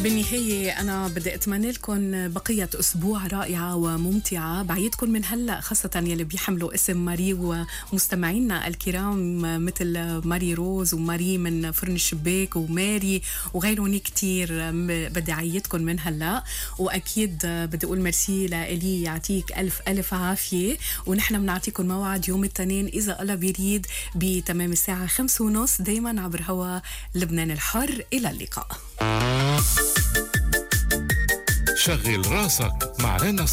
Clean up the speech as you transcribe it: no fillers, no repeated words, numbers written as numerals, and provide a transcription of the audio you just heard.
بالنهاية أنا بدي أتمنى لكم بقية أسبوع رائعة وممتعة. بعيدكم من هلأ خاصة يلي بيحملوا اسم ماري ومستمعينا الكرام مثل ماري روز وماري من فرن الشباك وماري وغيرهم كتير. بدي أعيدكم من هلأ، وأكيد بدي أقول مرسي لإلي، يعطيك ألف ألف عافية. ونحن بنعطيكم موعد يوم الاثنين إذا الله بيريد بتمام الساعة 5:30 دايما عبر هوا لبنان الحر. إلى اللقاء. شغل راسك مع رنا